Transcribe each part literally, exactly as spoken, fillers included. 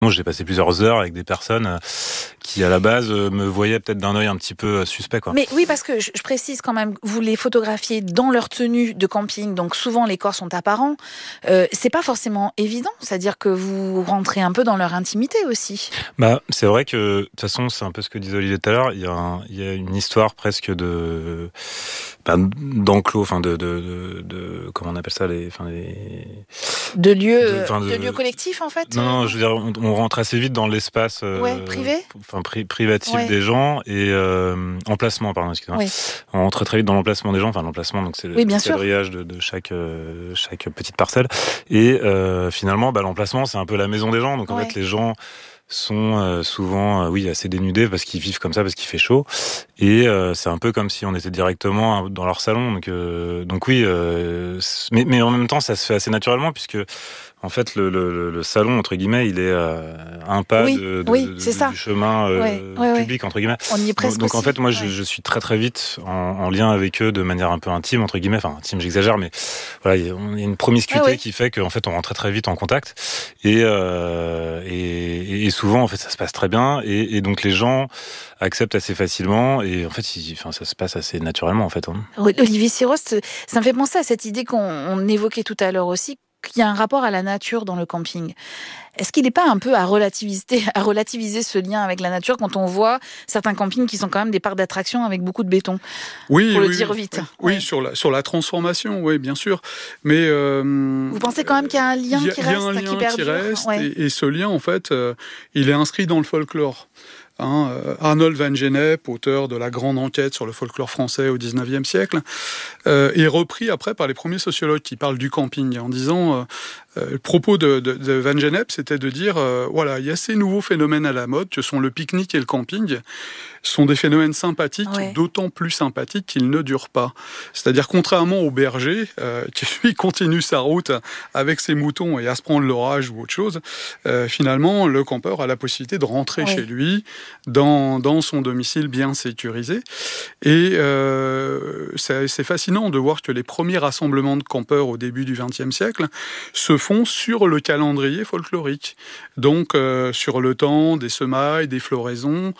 J'ai passé plusieurs heures avec des personnes euh, qui, à la base, euh, me voyaient peut-être d'un œil un petit peu euh, suspect, quoi. Mais oui, parce que je, je précise quand même, vous les photographiez dans leur tenue de camping, donc souvent les corps sont apparents. Euh, c'est pas forcément évident, c'est-à-dire que vous rentrez un peu dans leur intimité aussi. Bah, c'est vrai que, de toute façon, c'est un peu ce que disait Olivier tout à l'heure, il y a, un, il y a une histoire presque de... Bah, d'enclos, enfin de, de, de, de... Comment on appelle ça les, enfin les... De lieux de, de, de lieux collectifs, en fait. Non, non, je veux dire, on, on rentre assez vite dans l'espace euh, ouais, privé, enfin pri- privatif ouais. des gens et euh, emplacement, pardon, excusez-moi. Oui. On rentre très vite dans l'emplacement des gens, enfin l'emplacement, donc c'est oui, le quadrillage de, de chaque euh, chaque petite parcelle. Et euh, finalement, bah, l'emplacement, c'est un peu la maison des gens, donc en ouais. fait, les gens sont euh, souvent, euh, oui, assez dénudés parce qu'ils vivent comme ça, parce qu'il fait chaud. Et euh, c'est un peu comme si on était directement dans leur salon. Donc, euh, donc oui, euh, mais, mais en même temps, ça se fait assez naturellement puisque en fait, le, le, le salon, entre guillemets, il est euh, un pas oui, de, de, oui, de, c'est du ça. chemin euh, ouais, ouais, public, entre guillemets. On y est presque Donc, donc en fait, moi, ouais. je, je suis très très vite en, en lien avec eux de manière un peu intime, entre guillemets. Enfin, intime, j'exagère, mais voilà, il y a une promiscuité ah, ouais. qui fait qu'en fait, on rentre très très vite en contact. Et, euh, et, et souvent, en fait, ça se passe très bien. Et, et donc, les gens acceptent assez facilement. Et en fait, il, enfin, ça se passe assez naturellement, en fait. Hein. Olivier Sirost, ça me fait penser à cette idée qu'on on évoquait tout à l'heure aussi, qu'il y a un rapport à la nature dans le camping. Est-ce qu'il n'est pas un peu à relativiser, à relativiser ce lien avec la nature quand on voit certains campings qui sont quand même des parcs d'attraction avec beaucoup de béton? Oui, pour oui, le dire oui, vite. Oui, oui, sur la sur la transformation, oui, bien sûr. Mais euh, vous pensez quand même qu'il y a un lien a, qui reste, y a un lien qui perdure, qui reste, ouais. et, et ce lien, en fait, euh, il est inscrit dans le folklore. Hein, euh, Arnold van Gennep, auteur de la grande enquête sur le folklore français au dix-neuvième siècle, euh, est repris après par les premiers sociologues qui parlent du camping en disant euh, euh, le propos de, de, de Van Gennep, c'était de dire euh, voilà, il y a ces nouveaux phénomènes à la mode que sont le pique-nique et le camping. Ce sont des phénomènes sympathiques, ouais. d'autant plus sympathiques qu'ils ne durent pas. C'est-à-dire, contrairement au berger, euh, qui lui continue sa route avec ses moutons et à se prendre l'orage ou autre chose, euh, finalement, le campeur a la possibilité de rentrer ouais. chez lui, dans, dans son domicile bien sécurisé. Et euh, c'est, c'est fascinant de voir que les premiers rassemblements de campeurs au début du vingtième siècle se font sur le calendrier folklorique. Donc, euh, sur le temps des semailles, des floraisons,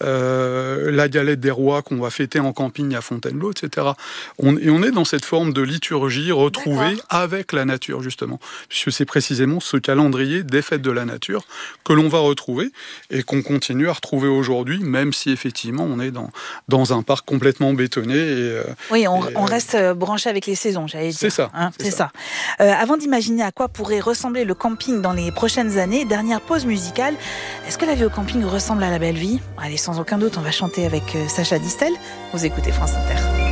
euh, la galette des rois qu'on va fêter en camping à Fontainebleau, et cetera. On, et on est dans cette forme de liturgie retrouvée D'accord. avec la nature, justement. Puisque c'est précisément ce calendrier des fêtes de la nature que l'on va retrouver et qu'on continue à retrouver aujourd'hui, même si effectivement on est dans, dans un parc complètement bétonné. Et, euh, oui, on, et, on reste branché avec les saisons, j'allais dire. C'est ça. Hein, c'est c'est ça. ça. Euh, avant d'imaginer à quoi pourrait ressembler le camping dans les prochaines années, dernière pause musicale. Est-ce que la vie au camping ressemble à la belle vie ? Allez, sans aucun doute, on va chanter avec Sacha Distel. Vous écoutez France Inter.